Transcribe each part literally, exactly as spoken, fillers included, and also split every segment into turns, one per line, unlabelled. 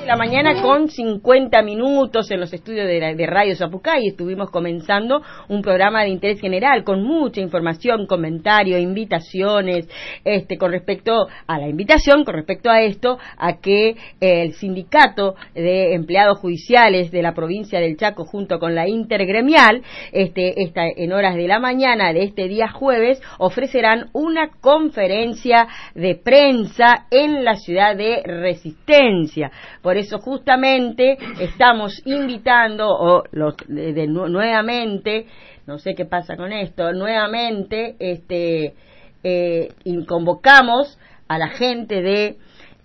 de la mañana con cincuenta minutos en los estudios de, la, de Radio Zapucay. Estuvimos comenzando un programa de interés general con mucha información, comentario, invitaciones, este, con respecto a la invitación, con respecto a esto, a que eh, el sindicato de empleados judiciales de la provincia del Chaco junto con la intergremial, este, esta, en horas de la mañana de este día jueves, ofrecerán una conferencia de prensa en la ciudad de Resistencia. Por eso justamente estamos invitando, o los, de, de, nuevamente, no sé qué pasa con esto, nuevamente este, eh, convocamos a la gente de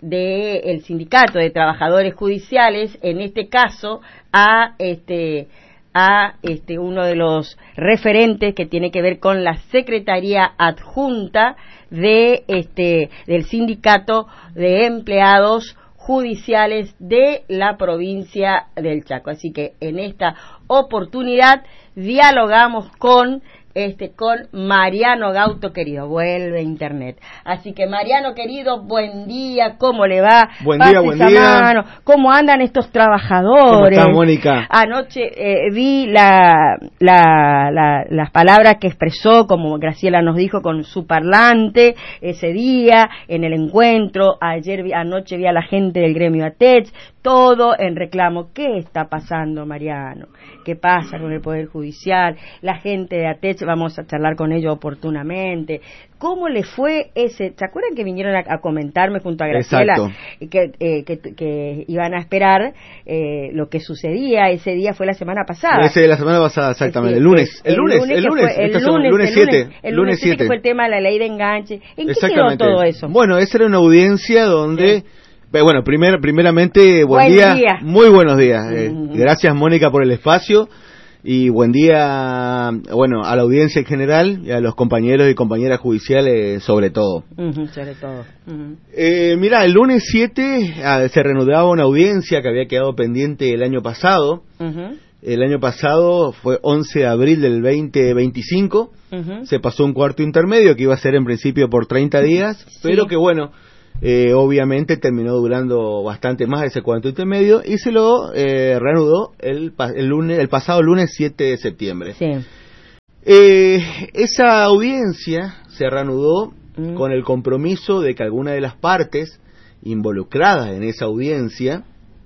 de el sindicato de trabajadores judiciales, en este caso a este a este uno de los referentes que tiene que ver con la secretaría adjunta de este del sindicato de empleados judiciales de la provincia del Chaco. Así que en esta oportunidad dialogamos con este con Mariano Gauto, querido, vuelve internet. Así que Mariano, querido, buen día, ¿cómo le va?
Buen día, buen día.
Mano. ¿Cómo andan estos trabajadores?
¿Cómo estás, Mónica?
Anoche eh, vi la, la, la, las palabras que expresó, como Graciela nos dijo, con su parlante ese día, en el encuentro. Ayer, vi, anoche vi a la gente del gremio ATECH, todo en reclamo. ¿Qué está pasando, Mariano? ¿Qué pasa con el Poder Judicial? La gente de ATECH, vamos a charlar con ellos oportunamente. ¿Cómo le fue ese? ¿Se acuerdan que vinieron a, a comentarme junto a Graciela que, eh, que, que iban a esperar eh, lo que sucedía? Ese día fue la semana pasada.
Ese de la semana pasada, exactamente. El lunes. El lunes, el lunes. El lunes siete.
El lunes siete. Que fue el tema de la ley de enganche. ¿En qué quedó todo eso?
Bueno, esa era una audiencia donde... Sí. Bueno, primer, primeramente, buen,
buen
día.
día.
Muy buenos días. Eh, mm. Gracias, Mónica, por el espacio. Y buen día, bueno, a la audiencia en general y a los compañeros y compañeras judiciales sobre todo.
Uh-huh, sobre todo. Uh-huh.
Eh, mira, el lunes siete ah, se reanudaba una audiencia que había quedado pendiente el año pasado. Uh-huh. El año pasado fue once de abril del veinte veinticinco. Uh-huh. Se pasó un cuarto intermedio que iba a ser en principio por treinta días, sí. Pero que bueno... Eh, obviamente terminó durando bastante más ese cuarto intermedio y se lo eh, reanudó el, el lunes, el pasado lunes siete de septiembre.
Sí.
Eh, esa audiencia se reanudó mm. con el compromiso de que alguna de las partes involucradas en esa audiencia,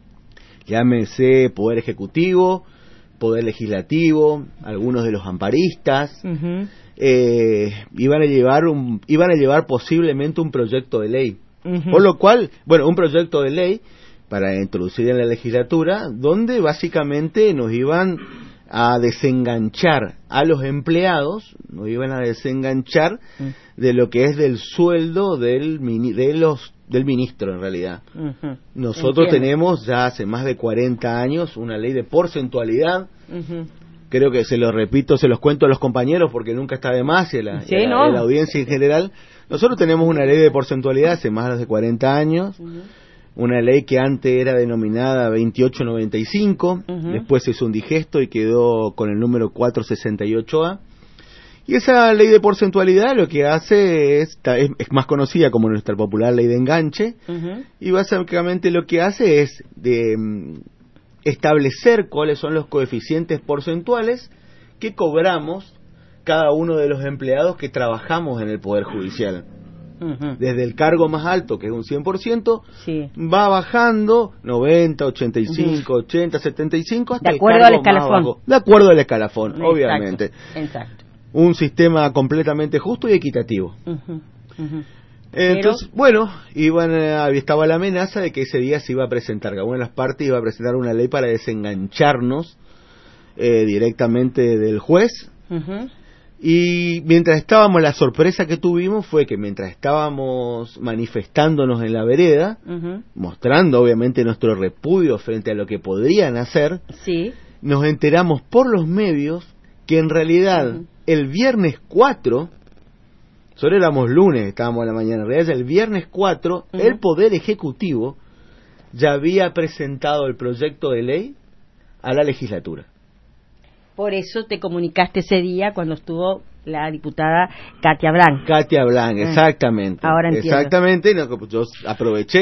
llámese Poder Ejecutivo, Poder Legislativo, algunos de los amparistas, uh-huh. eh, iban a llevar un, iban a llevar posiblemente un proyecto de ley. Uh-huh. Por lo cual, bueno, un proyecto de ley para introducir en la legislatura, donde básicamente nos iban a desenganchar a los empleados, nos iban a desenganchar uh-huh. de lo que es del sueldo del de los del ministro en realidad. Uh-huh. Nosotros Entiendo. tenemos ya hace más de cuarenta años una ley de porcentualidad. Uh-huh. Creo que se los repito, se los cuento a los compañeros porque nunca está de más y a la, sí, y a la, ¿no? a la audiencia en general. Nosotros tenemos una ley de porcentualidad hace más de cuarenta años, uh-huh. una ley que antes era denominada veintiocho noventa y cinco, uh-huh. después se hizo un digesto y quedó con el número cuatrocientos sesenta y ocho A. Y esa ley de porcentualidad lo que hace es, es, es más conocida como nuestra popular ley de enganche, uh-huh. y básicamente lo que hace es de um, establecer cuáles son los coeficientes porcentuales que cobramos cada uno de los empleados que trabajamos en el Poder Judicial. Uh-huh. Desde el cargo más alto, que es un cien por ciento, sí. va bajando noventa, ochenta y cinco, uh-huh. ochenta, setenta y cinco, hasta
de acuerdo
el cargo
al escalafón.
Más bajo. De acuerdo al escalafón, Exacto. obviamente.
Exacto.
Un sistema completamente justo y equitativo. Uh-huh. Uh-huh. Entonces, Pero... bueno, iban a, estaba la amenaza de que ese día se iba a presentar, que alguna de las partes iba a presentar una ley para desengancharnos eh, directamente del juez. Uh-huh. Y mientras estábamos, la sorpresa que tuvimos fue que mientras estábamos manifestándonos en la vereda, uh-huh. mostrando obviamente nuestro repudio frente a lo que podrían hacer,
sí.
nos enteramos por los medios que en realidad uh-huh. el viernes cuatro, solo éramos lunes, estábamos en la mañana, en realidad el viernes cuatro, uh-huh. el Poder Ejecutivo ya había presentado el proyecto de ley a la legislatura.
Por eso te comunicaste ese día cuando estuvo la diputada Katia Blanc.
Katia Blanc, exactamente.
Ahora entiendo.
Exactamente, no, yo aproveché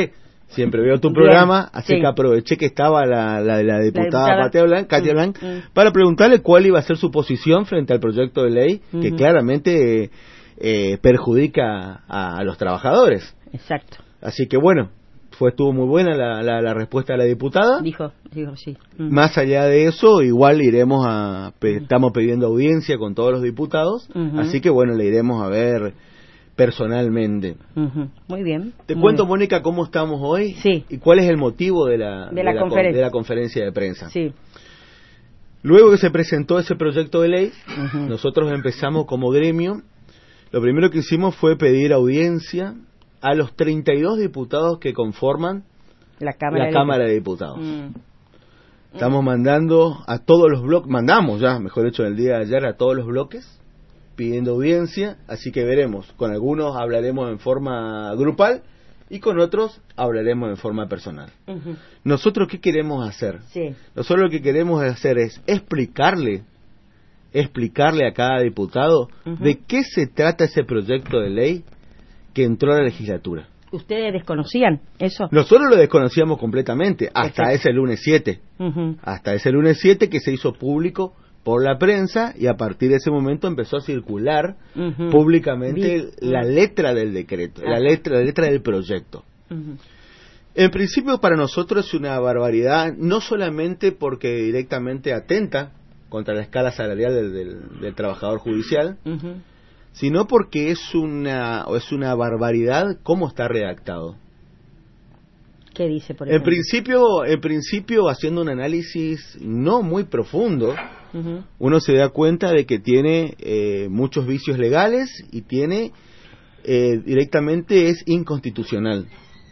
siempre veo tu programa,
Bien,
así
sí.
que aproveché que estaba la, la, la diputada
La diputada.
Katia Blanc, Katia
Mm,
Blanc
mm.
para preguntarle cuál iba a ser su posición frente al proyecto de ley que
Ujú.
claramente eh, eh, perjudica a, a los trabajadores.
Exacto.
Así que bueno, fue estuvo muy buena la, la, la respuesta de la diputada.
Dijo, dijo sí. Mm.
Más allá de eso, igual iremos a, pe, estamos pidiendo audiencia con todos los diputados,
Ujú.
así que bueno, le iremos a ver personalmente.
Ujú. Muy bien.
Te
muy
cuento,
bien.
Mónica, cómo estamos hoy
Sí.
y cuál es el motivo de la,
De la
con-
conferencia.
de la conferencia de prensa.
Sí.
Luego que se presentó ese proyecto de ley,
Ujú.
nosotros empezamos como gremio. Lo primero que hicimos fue pedir audiencia a los treinta y dos diputados que conforman
La Cámara,
la
de,
Cámara de Diputados.
Mm.
Estamos mandando a todos los bloques, mandamos ya, mejor dicho, el día de ayer a todos los bloques, pidiendo audiencia, así que veremos. Con algunos hablaremos en forma grupal y con otros hablaremos en forma personal.
Ujú.
¿Nosotros qué queremos hacer?
Sí.
Nosotros lo que queremos hacer es explicarle, explicarle a cada diputado
Ujú.
de qué se trata ese proyecto de ley que entró a la legislatura.
¿Ustedes desconocían eso?
Nosotros lo desconocíamos completamente, hasta
Perfecto.
ese lunes siete.
Ujú.
Hasta ese lunes siete que se hizo público por la prensa y a partir de ese momento empezó a circular
Ujú.
públicamente
Vi-
la letra del decreto, la
Ah.
letra, la letra del proyecto.
Ujú.
En principio para nosotros es una barbaridad, no solamente porque directamente atenta contra la escala salarial del, del- del trabajador judicial,
Ujú.
sino porque es una, es una barbaridad cómo está redactado.
¿Qué dice, por
En
ejemplo?
principio, en principio, haciendo un análisis no muy profundo,
Ujú.
uno se da cuenta de que tiene eh, muchos vicios legales y tiene eh, directamente es inconstitucional.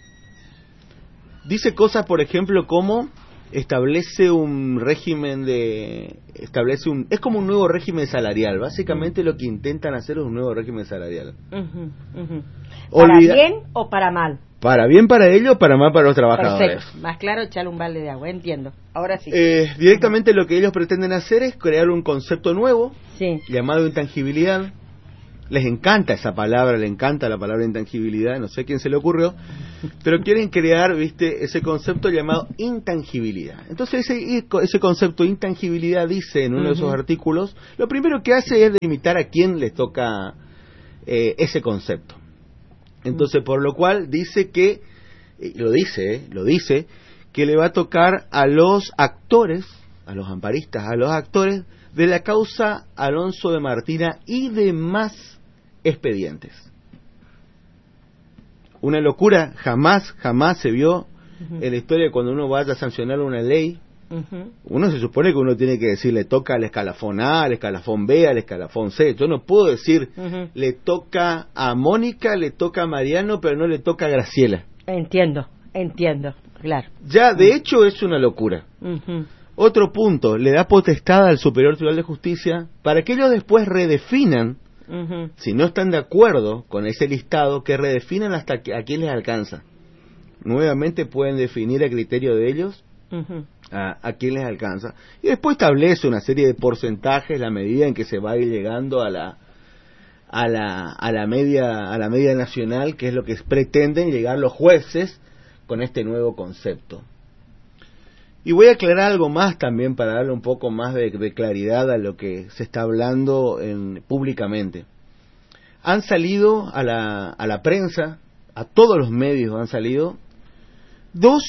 Dice cosas, por ejemplo, como establece un régimen de establece un es como un nuevo régimen salarial. Básicamente lo que intentan hacer es un nuevo régimen salarial.
Ujú, ujú. ¿Para
Olvida-
bien o para mal?
Para bien para ellos, para mal para los trabajadores.
Perfecto. Más claro, echarle un balde de agua, entiendo. Ahora sí.
Eh, directamente lo que ellos pretenden hacer es crear un concepto nuevo
Sí.
llamado intangibilidad. Les encanta esa palabra, les encanta la palabra intangibilidad, no sé quién se le ocurrió, pero quieren crear, viste, ese concepto llamado intangibilidad. Entonces ese, ese concepto intangibilidad dice en uno de esos
Ujú.
artículos, lo primero que hace es delimitar a quién les toca eh, ese concepto. Entonces, por lo cual dice que, eh, lo dice, eh, lo dice, que le va a tocar a los actores, a los amparistas, a los actores de la causa Alonso de Martina y demás expedientes. Una locura, jamás, jamás se vio
Ujú.
en la historia cuando uno vaya a sancionar una ley.
Ujú.
Uno se supone que uno tiene que decir, le toca al escalafón A, al escalafón B, al escalafón C. Yo no puedo decir,
Ujú.
le toca a Mónica, le toca a Mariano, pero no le toca a Graciela.
Entiendo, entiendo, claro.
Ya, de hecho, es una locura.
Ujú.
Otro punto, le da potestad al Superior Tribunal de Justicia para que ellos después redefinan,
Ujú.
si no están de acuerdo con ese listado, que redefinan hasta que, a quién les alcanza. Nuevamente pueden definir a criterio de ellos
Ujú.
a, a quién les alcanza. Y después establece una serie de porcentajes, la medida en que se va a ir llegando a la a la a la media a la media nacional, que es lo que pretenden llegar los jueces con este nuevo concepto. Y voy a aclarar algo más también para darle un poco más de, de claridad a lo que se está hablando en, públicamente. Han salido a la, a la prensa, a todos los medios han salido, dos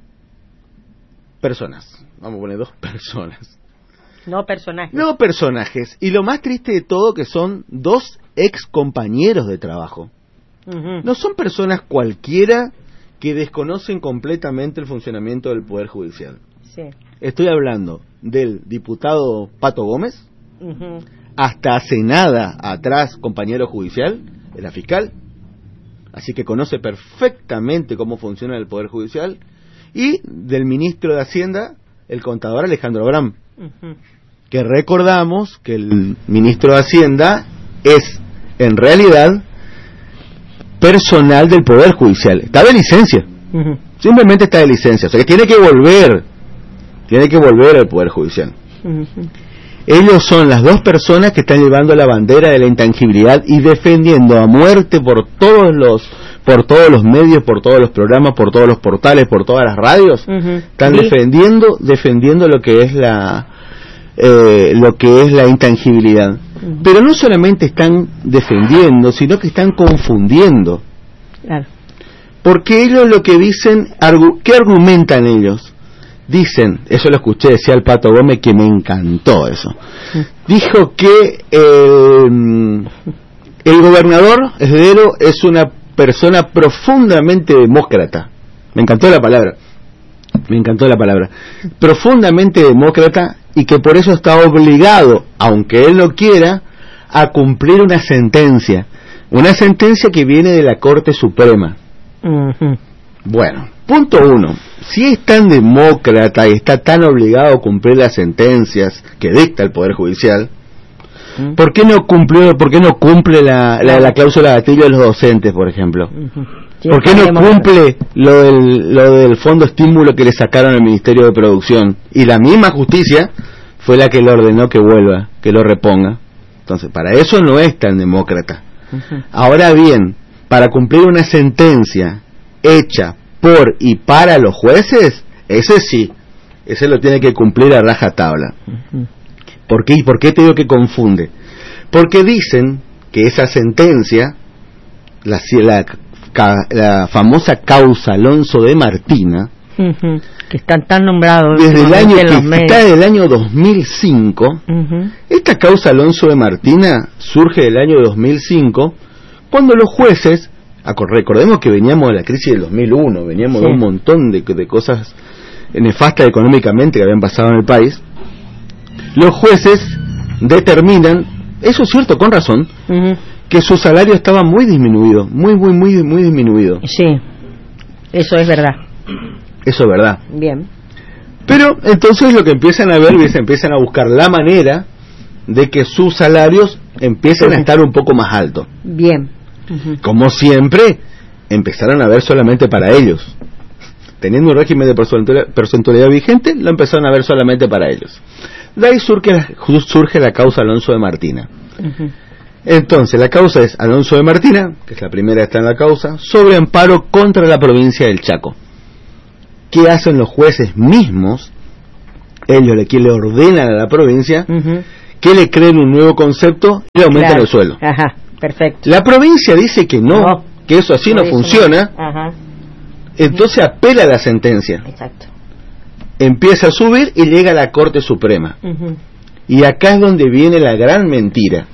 personas, vamos a poner dos personas,
No personajes.
no personajes, y lo más triste de todo que son dos ex compañeros de trabajo.
Ujú.
No son personas cualquiera que desconocen completamente el funcionamiento del Poder Judicial.
Sí.
Estoy hablando del diputado Pato Gómez,
Ujú.
hasta hace nada atrás compañero judicial, era fiscal, así que conoce perfectamente cómo funciona el Poder Judicial, y del ministro de Hacienda, el contador Alejandro Abraham,
Ujú.
que recordamos que el ministro de Hacienda es, en realidad, personal del Poder Judicial. Está de licencia,
Ujú.
simplemente está de licencia, o sea que tiene que volver, tiene que volver al Poder Judicial.
Ujú.
Ellos son las dos personas que están llevando la bandera de la intangibilidad y defendiendo a muerte por todos los por todos los medios, por todos los programas, por todos los portales, por todas las radios, uh-huh. están sí. defendiendo, defendiendo lo que es la, eh, lo que es la intangibilidad. Uh-huh. Pero no solamente están defendiendo, sino que están confundiendo.
Claro.
Porque ellos lo que dicen, argu- ¿qué argumentan ellos? Dicen, eso lo escuché, decía el Pato Gómez, que me encantó eso. Uh-huh. Dijo que eh, el gobernador Esdero es una persona profundamente demócrata. Me encantó la palabra. Me encantó la palabra. Profundamente demócrata, y que por eso está obligado, aunque él no quiera, a cumplir una sentencia. Una sentencia que viene de la Corte Suprema. Uh-huh. Bueno, punto uno. Si es tan demócrata y está tan obligado a cumplir las sentencias que dicta el Poder Judicial, ¿por qué no cumplió, por qué no cumple la, la, la cláusula de gatillo de los docentes, por ejemplo? Uh-huh. Sí, ¿por qué no cumple lo del, lo del fondo estímulo que le sacaron al Ministerio de Producción? Y la misma justicia fue la que le ordenó que vuelva, que lo reponga. Entonces, para eso no es tan demócrata. Uh-huh. Ahora bien, para cumplir una sentencia hecha por y para los jueces, ese sí, ese lo tiene que cumplir a rajatabla. Uh-huh. ¿Por qué? ¿Y por qué te digo que confunde? Porque dicen que esa sentencia, la, la, la famosa causa Alonso de Martina,
uh-huh. que están tan nombrados
desde el año, que está del año dos mil cinco, uh-huh. esta causa Alonso de Martina surge del año dos mil cinco, cuando los jueces, recordemos que veníamos de la crisis del dos mil uno, veníamos sí. de un montón de, de cosas nefastas económicamente que habían pasado en el país. Los jueces determinan, eso es cierto, con razón, uh-huh. que su salario estaba muy disminuido, muy, muy, muy, muy disminuido.
Sí, eso es verdad.
Eso es verdad.
Bien.
Pero entonces lo que empiezan a ver es empiezan a buscar la manera de que sus salarios empiecen uh-huh. a estar un poco más altos.
Bien.
Uh-huh. Como siempre, empezaron a ver solamente para ellos. Teniendo un régimen de porcentualidad vigente, lo empezaron a ver solamente para ellos. De ahí surge la, surge la causa Alonso de Martina. Uh-huh. Entonces, la causa es Alonso de Martina, que es la primera que está en la causa, sobre amparo contra la provincia del Chaco. ¿Qué hacen los jueces mismos? Ellos le, que le ordenan a la provincia uh-huh. que le creen un nuevo concepto y le aumentan claro. el sueldo.
Ajá, perfecto.
La provincia dice que no, no. que eso así no, no funciona. No. Ajá. Entonces apela a la sentencia.
Exacto.
Empieza a subir y llega a la Corte Suprema. Uh-huh. Y acá es donde viene la gran mentira.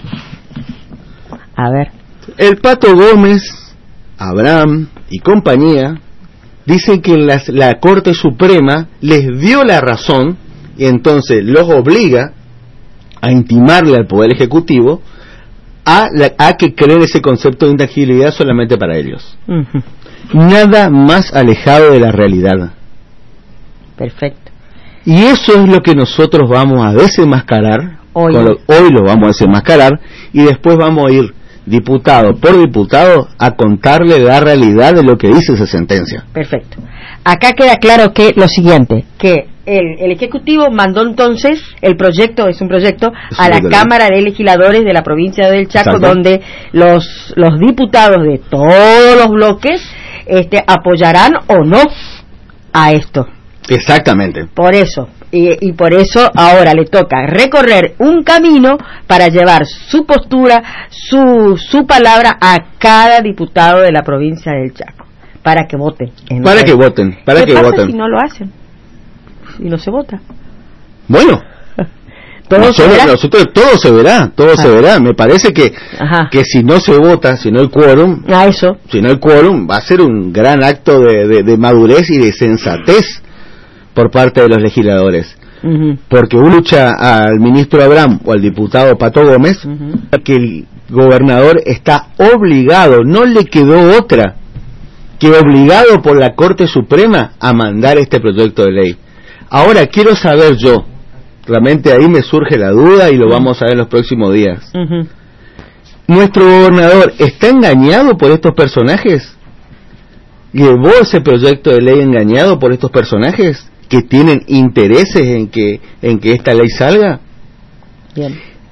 A ver.
El Pato Gómez, Abraham y compañía dicen que la, la Corte Suprema les dio la razón y entonces los obliga a intimarle al Poder Ejecutivo a, la, a que creen ese concepto de intangibilidad solamente para ellos. Uh-huh. Nada más alejado de la realidad.
Perfecto.
Y eso es lo que nosotros vamos a desenmascarar, hoy, lo, hoy lo vamos a desenmascarar, y después vamos a ir diputado por diputado a contarle la realidad de lo que dice esa sentencia.
Perfecto. Acá queda claro que lo siguiente, que el, el Ejecutivo mandó entonces el proyecto, es un proyecto, es a la Cámara de Legisladores de la provincia del Chaco, exacto. donde los, los diputados de todos los bloques este, apoyarán o no a esto.
Exactamente.
Por eso, y, y por eso ahora le toca recorrer un camino para llevar su postura, su su palabra a cada diputado de la provincia del Chaco, para que voten.
Para que voten, para que voten.
¿Qué pasa si no lo hacen? Si no se vota.
Bueno,
¿Todo
nosotros,
se
nosotros todo se verá, todo ah. se verá. Me parece que Ajá. que si no se vota, si no hay quórum,
ah, eso.
si no hay quórum, va a ser un gran acto de, de, de madurez y de sensatez por parte de los legisladores, uh-huh. porque uno lucha al ministro Abraham o al diputado Pato Gómez, uh-huh. que el gobernador está obligado, no le quedó otra que obligado por la Corte Suprema a mandar este proyecto de ley. Ahora quiero saber yo, realmente ahí me surge la duda y lo uh-huh. vamos a ver en los próximos días. Uh-huh. ¿Nuestro gobernador está engañado por estos personajes? ¿Llevó ese proyecto de ley engañado por estos personajes que tienen intereses en que en que esta ley salga?
Bien.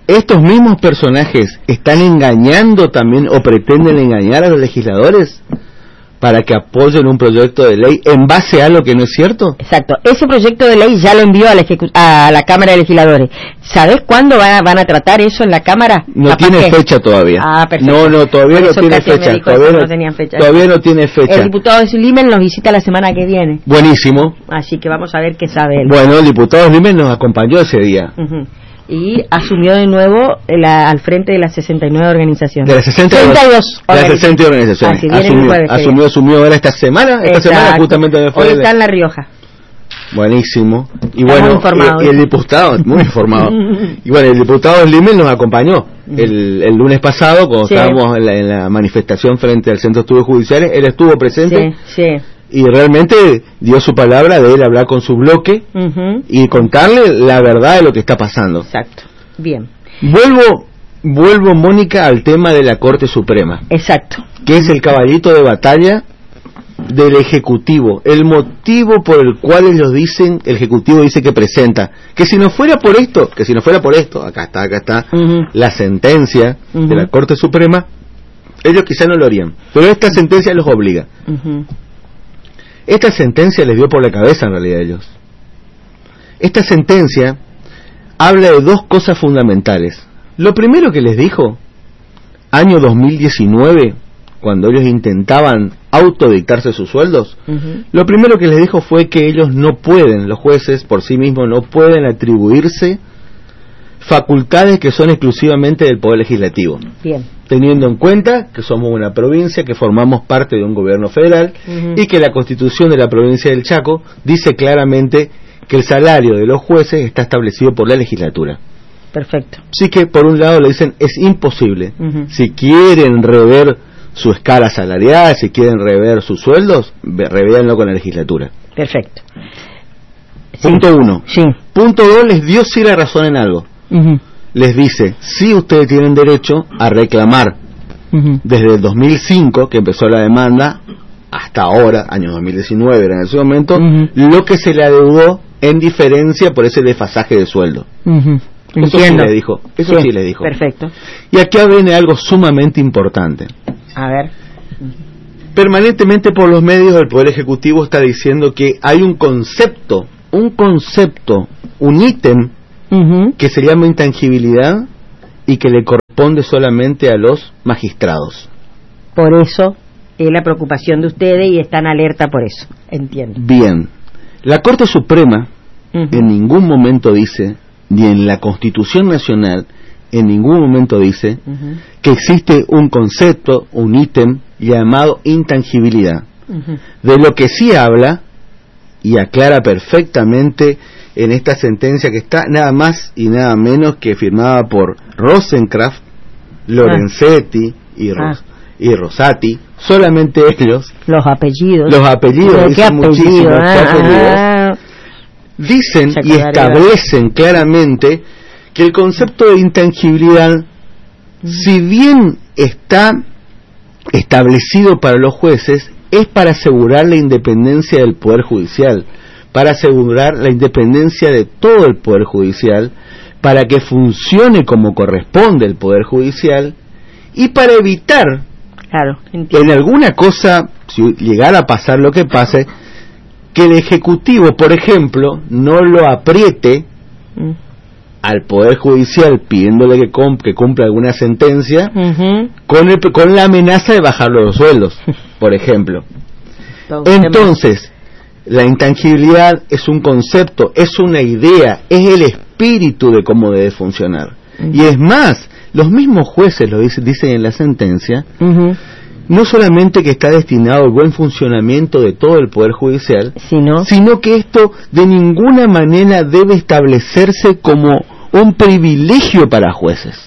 estos mismos personajes están engañando también o pretenden engañar a los legisladores para que apoyen un proyecto de ley en base a algo que no es cierto.
Exacto, ese proyecto de ley ya lo envió a la, ejecu- a la Cámara de Legisladores. ¿Sabés cuándo van a, van a tratar eso en la Cámara?
No tiene que... fecha todavía.
Ah, perfecto.
No, no, todavía no tiene fecha. Todavía no, no tenían fecha. Todavía no tiene fecha.
El diputado Slimen nos visita la semana que viene.
Buenísimo.
Así que vamos a ver qué sabe él.
Bueno, el diputado Slimen nos acompañó ese día.
Uh-huh. Y asumió de nuevo la, al frente de las sesenta y nueve organizaciones.
De las sesenta y dos, de las sesenta y dos organizaciones.
Así
asumió, asumió, asumió ahora esta semana. Esta Exacto. semana justamente me fue.
Hoy está en La Rioja.
Buenísimo. Y bueno, y, y el diputado, muy informado. Y bueno, el diputado Slimen nos acompañó el, el lunes pasado, cuando sí. estábamos en la, en la manifestación frente al Centro de Estudios Judiciales. Él estuvo presente.
Sí, sí.
Y realmente dio su palabra de él hablar con su bloque uh-huh. y contarle la verdad de lo que está pasando.
Exacto. Bien.
Vuelvo, vuelvo, Mónica, al tema de la Corte Suprema.
Exacto.
Que es el caballito de batalla del Ejecutivo. El motivo por el cual ellos dicen, el Ejecutivo dice que presenta, que si no fuera por esto, que si no fuera por esto, acá está, acá está, uh-huh. la sentencia uh-huh. de la Corte Suprema, ellos quizá no lo harían. Pero esta sentencia los obliga. Uh-huh. Esta sentencia les dio por la cabeza en realidad a ellos. Esta sentencia habla de dos cosas fundamentales. Lo primero que les dijo, año dos mil diecinueve, cuando ellos intentaban autodictarse sus sueldos, uh-huh. lo primero que les dijo fue que ellos no pueden, los jueces por sí mismos no pueden atribuirse facultades que son exclusivamente del Poder Legislativo.
Bien.
Teniendo en cuenta que somos una provincia, que formamos parte de un gobierno federal uh-huh. y que la Constitución de la provincia del Chaco dice claramente que el salario de los jueces está establecido por la legislatura.
Perfecto.
Así que por un lado le dicen es imposible. Uh-huh. Si quieren rever su escala salarial, si quieren rever sus sueldos, revéanlo con la legislatura.
Perfecto.
Punto
sí.
uno.
Sí.
Punto dos, les dio sí la razón en algo. Uh-huh. Les dice, sí ustedes tienen derecho a reclamar uh-huh. desde el dos mil cinco, que empezó la demanda, hasta ahora, año dos mil diecinueve era en ese momento, uh-huh. lo que se le adeudó en diferencia por ese desfasaje de sueldo. Uh-huh. Eso Entiendo. sí le dijo. Eso sí. sí le dijo.
Perfecto.
Y aquí viene algo sumamente importante.
A ver.
Permanentemente por los medios el Poder Ejecutivo está diciendo que hay un concepto, un concepto, un ítem uh-huh. que se llama intangibilidad y que le corresponde solamente a los magistrados.
Por eso es la preocupación de ustedes y están alerta por eso. Entiendo.
Bien. La Corte Suprema uh-huh. en ningún momento dice, ni en la Constitución Nacional, en ningún momento dice uh-huh. que existe un concepto, un ítem llamado intangibilidad. Uh-huh. De lo que sí habla y aclara perfectamente en esta sentencia que está nada más y nada menos que firmada por Rosenkraft, Lorenzetti ah. y, Ros- ah. y Rosati, solamente ellos.
Los apellidos.
Los apellidos, dicen
apellido?
muchísimos
ah,
apellidos.
Ah.
Dicen y establecen claramente que el concepto de intangibilidad, mm. si bien está establecido para los jueces, es para asegurar la independencia del Poder Judicial, para asegurar la independencia de todo el Poder Judicial, para que funcione como corresponde el Poder Judicial y para evitar
claro,
en alguna cosa, si llegara a pasar lo que pase, que el Ejecutivo, por ejemplo, no lo apriete mm. al Poder Judicial pidiéndole que, comp- que cumpla alguna sentencia uh-huh. con, el, con la amenaza de bajarle los sueldos, por ejemplo. Entonces, la intangibilidad es un concepto, es una idea, es el espíritu de cómo debe funcionar. Uh-huh. Y es más, los mismos jueces lo dicen, dicen en la sentencia, uh-huh. no solamente que está destinado al buen funcionamiento de todo el Poder Judicial,
¿Sino?
sino que esto de ninguna manera debe establecerse como un privilegio para jueces.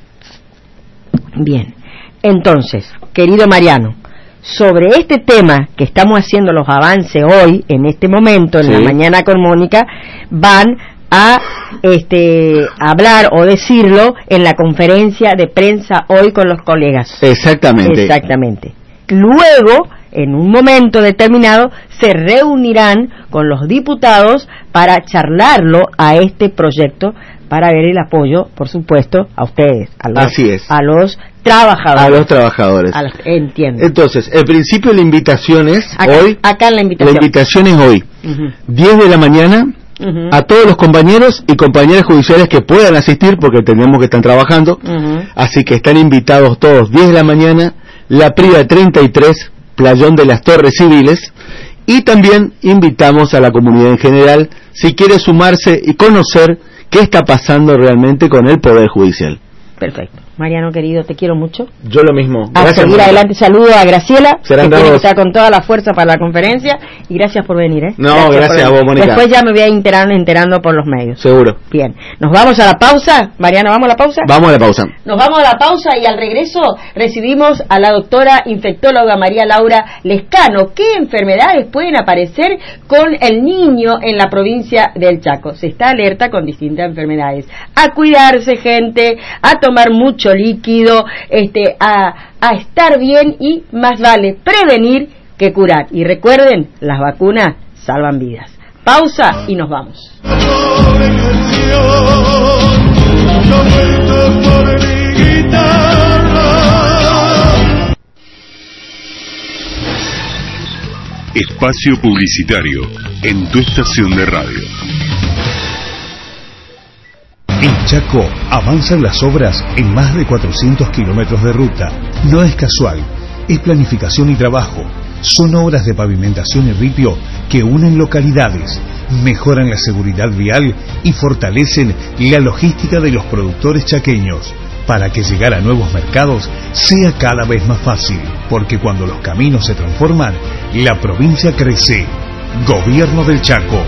Bien, entonces, querido Mariano, sobre este tema que estamos haciendo los avances hoy, en este momento, en sí. la mañana con Mónica, van a este hablar o decirlo en la conferencia de prensa hoy con los colegas.
Exactamente.
Exactamente. Luego en un momento determinado se reunirán con los diputados para charlarlo a este proyecto, para ver el apoyo, por supuesto, a ustedes, a los,
Así es.
a los trabajadores.
A los trabajadores.
A los, entiendo.
Entonces, el principio de la invitación es
acá,
hoy.
Acá en la invitación.
La invitación es hoy, uh-huh. diez de la mañana, uh-huh. a todos los compañeros y compañeras judiciales que puedan asistir, porque entendemos que están trabajando, uh-huh. así que están invitados todos, diez de la mañana, La Prida treinta y tres, Playón de las Torres Civiles, y también invitamos a la comunidad en general, si quiere sumarse y conocer qué está pasando realmente con el Poder Judicial.
Perfecto. Mariano, querido, te quiero mucho.
Yo lo mismo.
A
gracias,
seguir
Mónica.
adelante. Saludo a Graciela,
Serán
que tiene que
dados...
estar con toda la fuerza para la conferencia, y gracias por venir, ¿eh?
No, gracias, gracias a vos, Mónica.
Después ya me voy a ir enterando, enterando por los medios.
Seguro.
Bien. ¿Nos vamos a la pausa? Mariano, ¿vamos a la pausa?
Vamos a la pausa.
Nos vamos a la pausa y al regreso recibimos a la doctora infectóloga María Laura Lescano. ¿Qué enfermedades pueden aparecer con el niño en la provincia del Chaco? Se está alerta con distintas enfermedades. A cuidarse, gente, a tomar mucho líquido, este, a, a estar bien, y más vale prevenir que curar. Y recuerden, las vacunas salvan vidas. Pausa y nos vamos.
Espacio publicitario en tu estación de radio.
En Chaco avanzan las obras en más de cuatrocientos kilómetros de ruta. No es casual, es planificación y trabajo. Son obras de pavimentación y ripio que unen localidades, mejoran la seguridad vial y fortalecen la logística de los productores chaqueños, para que llegar a nuevos mercados sea cada vez más fácil, porque cuando los caminos se transforman, la provincia crece. Gobierno del Chaco.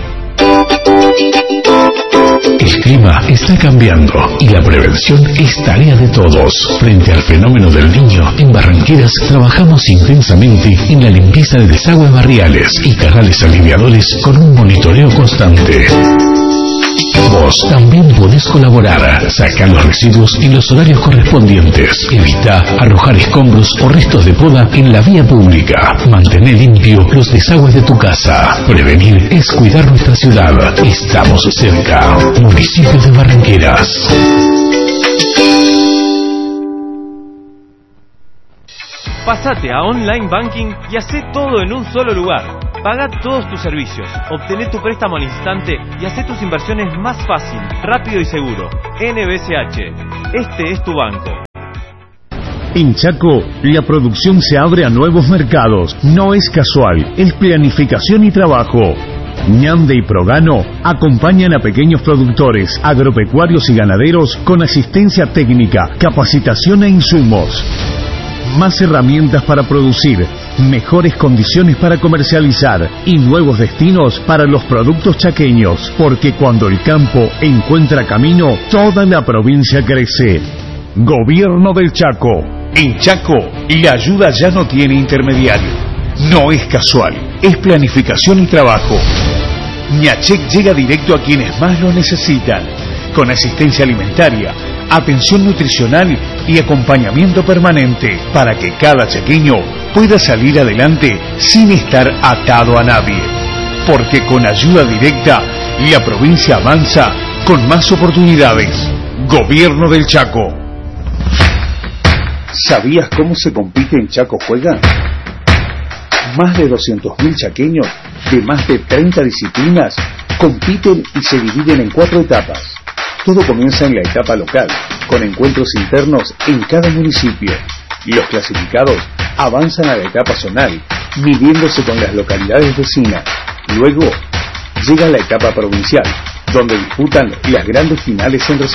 El clima está cambiando y la prevención es tarea de todos. Frente al fenómeno del Niño, en Barranqueras trabajamos intensamente en la limpieza de desagües barriales y canales aliviadores con un monitoreo constante. Vos también podés colaborar. Saca los residuos en los horarios correspondientes. Evita arrojar escombros o restos de poda en la vía pública. Mantener limpio los desagües de tu casa. Prevenir es cuidar nuestra ciudad. Estamos cerca. Municipio de Barranqueras.
Pásate a Online Banking y hacé todo en un solo lugar. Paga todos tus servicios, obtené tu préstamo al instante y hacé tus inversiones más fácil, rápido y seguro. N B C H, este es tu banco.
En Chaco, la producción se abre a nuevos mercados. No es casual, es planificación y trabajo. Ñande y Progano acompañan a pequeños productores, agropecuarios y ganaderos con asistencia técnica, capacitación e insumos. Más herramientas para producir, mejores condiciones para comercializar y nuevos destinos para los productos chaqueños, porque cuando el campo encuentra camino, toda la provincia crece. Gobierno del Chaco. En Chaco, la ayuda ya no tiene intermediario. No es casual, es planificación y trabajo. Ñachec llega directo a quienes más lo necesitan, con asistencia alimentaria, atención nutricional y acompañamiento permanente, para que cada chaqueño pueda salir adelante sin estar atado a nadie. Porque con ayuda directa, la provincia avanza con más oportunidades. Gobierno del Chaco. ¿Sabías cómo se compite en Chaco Juega? Más de doscientos mil chaqueños de más de treinta disciplinas compiten y se dividen en cuatro etapas. Todo comienza en la etapa local, con encuentros internos en cada municipio. Los clasificados avanzan a la etapa zonal, midiéndose con las localidades vecinas. Luego llega la etapa provincial, donde disputan las grandes finales entre